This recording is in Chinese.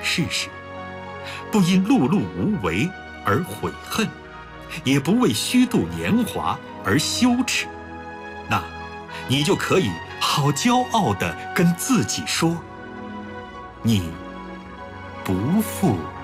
试试，不因碌碌无为而悔恨，也不为虚度年华而羞耻，那你就可以好骄傲地跟自己说，你不负